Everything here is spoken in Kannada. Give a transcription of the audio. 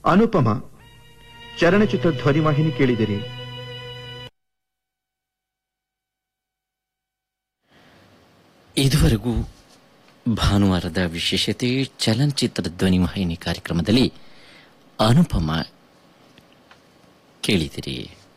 ಅನುಪಮ ಚಲನಚಿತ್ರ ಧ್ವನಿವಾಹಿನಿ ಕೇಳಿದಿರಿ. ಇದುವರೆಗೂ ಭಾನುವಾರದ ವಿಶೇಷತೆ ಚಲನಚಿತ್ರ ಧ್ವನಿವಾಹಿನಿ ಕಾರ್ಯಕ್ರಮದಲ್ಲಿ ಅನುಪಮ ಕೇಳಿದಿರಿ.